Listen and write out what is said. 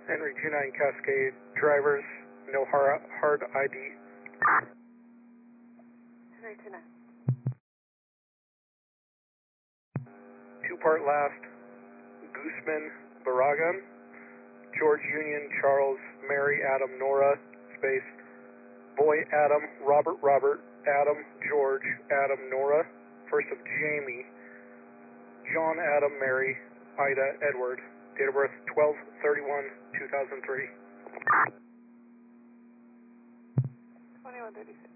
Henry 29 Cascade drivers, no hard ID. Henry 29. Two-part last, Guzman Barragan, George Union, Charles, Mary, Adam, Nora, space, Boy, Adam, Robert, Adam, George, Adam, Nora, first of Jamie, John, Adam, Mary, Ida, Edward, date of birth 12/31/2003. 2136.